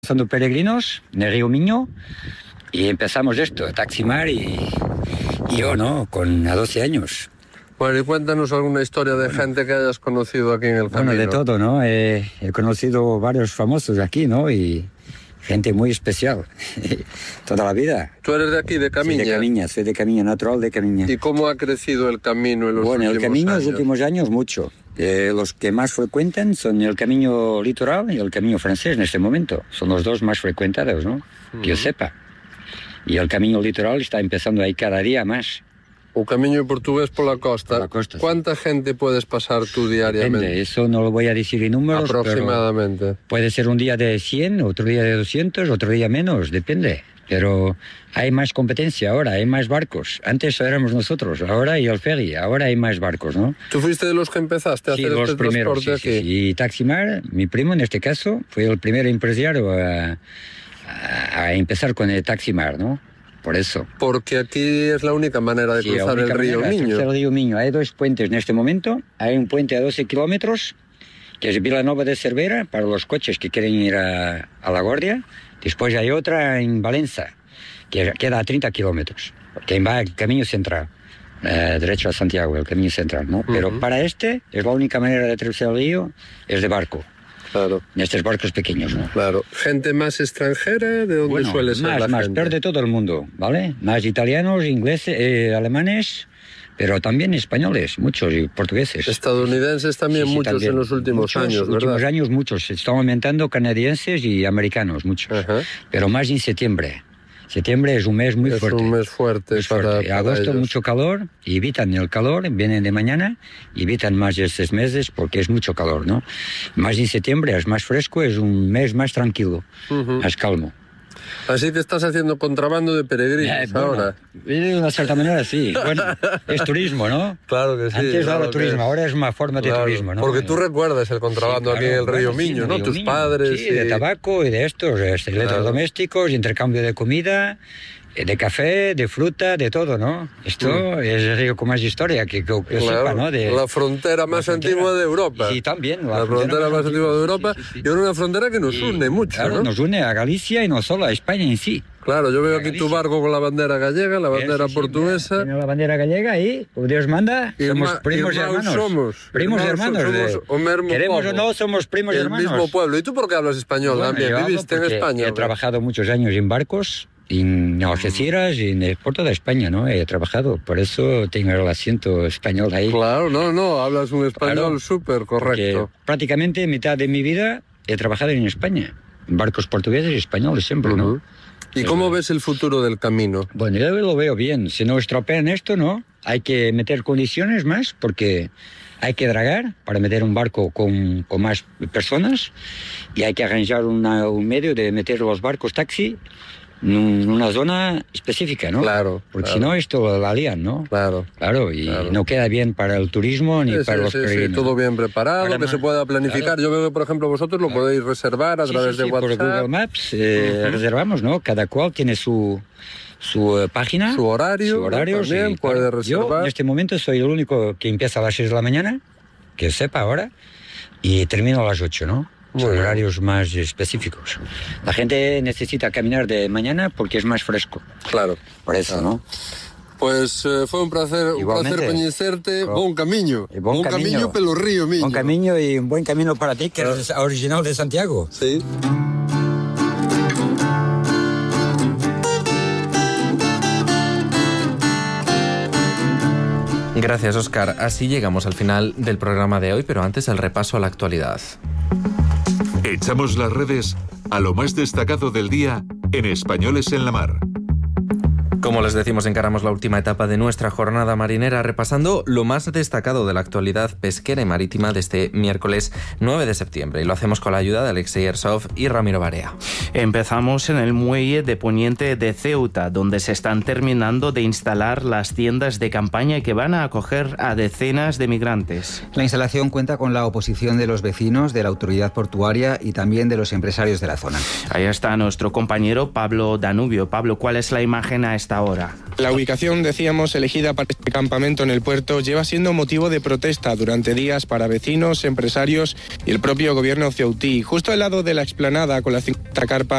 pasando peregrinos en el río Miño y empezamos esto, Taximar y yo, ¿no? A 12 años. Bueno, y cuéntanos alguna historia de gente que hayas conocido aquí en el camino. Bueno, de todo, ¿no? He conocido varios famosos aquí, ¿no? Y gente muy especial, toda la vida. ¿Tú eres de aquí, de Camiña? Sí, de Camiña, soy de Camiña, natural de Camiña. ¿Y cómo ha crecido el camino en los últimos años? Bueno, el camino en los últimos años mucho. Los que más frecuentan son el camino litoral y el camino francés en este momento. Son los dos más frecuentados, ¿no? Que yo sepa. Y el camino litoral está empezando ahí cada día más. O camiño portugués por la costa. Por la costa, ¿Cuánta gente puedes pasar tú diariamente? Depende, eso no lo voy a decir en números. Aproximadamente. Puede ser un día de 100, otro día de 200, otro día menos, depende. Pero hay más competencia ahora, hay más barcos. Antes éramos nosotros, ahora y el ferry, ahora hay más barcos, ¿no? ¿Tú fuiste de los que empezaste a hacer los este primeros, transporte aquí? Sí. Y Taximar, mi primo en este caso, fue el primer empresario a empezar con el Taximar, ¿no? Por eso. Porque aquí es la única manera de cruzar el río Miño. El río Miño. Hay dos puentes en este momento. Hay un puente a 12 kilómetros, que es Vilanova de Cervera, para los coches que quieren ir a La Guardia. Después hay otra en Valencia, que queda a 30 kilómetros, que va al camino central, derecho a Santiago, el camino central, ¿no? Pero para es la única manera de atravesar el río, es de barco. Claro. En estos barcos pequeños, ¿no? Claro. ¿Gente más extranjera? ¿De dónde suele ser la gente? Peor de todo el mundo, ¿vale? Más italianos, ingleses, alemanes, pero también españoles, muchos, y portugueses. Estadounidenses también, sí, muchos también. En los últimos años, ¿verdad? En los últimos años muchos, se están aumentando canadienses y americanos, muchos. Ajá. Pero más en septiembre. Septiembre es un mes muy fuerte. Es un mes fuerte. Para agosto ellos. Mucho calor, y evitan el calor, vienen de mañana, y evitan más estos meses porque es mucho calor, ¿no? Más en septiembre es más fresco, es un mes más tranquilo, más calmo. Así que estás haciendo contrabando de peregrinos ahora. De una cierta manera sí. Bueno, es turismo, ¿no? Claro que sí. Antes era turismo, ahora es una forma de turismo, ¿no? Porque tú recuerdas el contrabando aquí en el río Miño, ¿no? Tus padres. Sí, de tabaco y de estos, electrodomésticos, intercambio de comida, de café, de fruta, de todo, ¿no? Esto es el río con más historia que sepa, ¿no? La frontera más antigua de Europa. Sí, también. La frontera más antigua de Europa, y es una frontera que nos une mucho, claro, ¿no? Nos une a Galicia y no solo a España en sí. Claro, yo veo aquí tu barco con la bandera gallega, la bandera portuguesa. Tiene la bandera gallega y, como Dios manda, somos primos y hermanos. Primos y hermanos. Queremos o no, somos primos y hermanos. El mismo pueblo. ¿Y tú por qué hablas español también? ¿Viviste en España? He trabajado muchos años en barcos, en Algeciras y por toda España, ¿no? He trabajado, por eso tengo el acento español ahí. Claro, no, hablas un español súper correcto. Prácticamente mitad de mi vida he trabajado en España, en barcos portugueses y españoles siempre, ¿no? ¿Y cómo ves el futuro del camino? Bueno, yo lo veo bien. Si no estropean esto, ¿no? Hay que meter condiciones más, porque hay que dragar para meter un barco con más personas, y hay que arranjar un medio de meter los barcos taxi en una zona específica, ¿no? Claro. Porque si no, esto la lían, ¿no? Claro. No queda bien para el turismo ni para los peregrinos. Sí, todo bien preparado, que se pueda planificar. Claro. Yo veo que, por ejemplo, vosotros lo podéis reservar a través de WhatsApp. Por Google Maps reservamos, ¿no? Cada cual tiene su página. Su horario también, puede reservar. Yo, en este momento, soy el único que empieza a las 6 de la mañana, que sepa ahora, y termino a las 8, ¿no? Son horarios más específicos. La gente necesita caminar de mañana porque es más fresco. Claro. Por eso, ¿no? Pues fue un placer conocerte. Buen camino. Buen camino pelo río Miño. Buen camino y un buen camino para ti, que eres original de Santiago. Sí. Gracias, Óscar. Así llegamos al final del programa de hoy, pero antes el repaso a la actualidad. Echamos las redes a lo más destacado del día en Españoles en la Mar. Como les decimos, encaramos la última etapa de nuestra jornada marinera repasando lo más destacado de la actualidad pesquera y marítima de este miércoles 9 de septiembre. Y lo hacemos con la ayuda de Alexei Ersov y Ramiro Barea. Empezamos en el muelle de Poniente de Ceuta, donde se están terminando de instalar las tiendas de campaña que van a acoger a decenas de migrantes. La instalación cuenta con la oposición de los vecinos, de la autoridad portuaria y también de los empresarios de la zona. Ahí está nuestro compañero Pablo Danubio. Pablo, ¿cuál es la imagen a esta hora? La ubicación, decíamos, elegida para este campamento en el puerto lleva siendo motivo de protesta durante días para vecinos, empresarios y el propio gobierno ceutí. Justo al lado de la explanada con las 50 carpas